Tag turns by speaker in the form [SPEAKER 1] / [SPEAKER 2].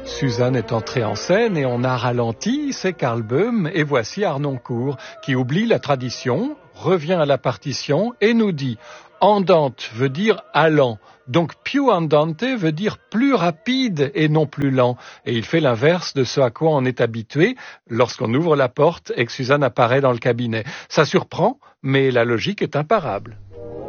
[SPEAKER 1] Suzanne est entrée en scène et on a ralenti, c'est Karl Böhm, et voici Harnoncourt qui oublie la tradition, revient à la partition et nous dit « Andante » veut dire « allant ». Donc più andante veut dire plus rapide et non plus lent. Et il fait l'inverse de ce à quoi on est habitué lorsqu'on ouvre la porte et que Suzanne apparaît dans le cabinet. Ça surprend, mais la logique est imparable.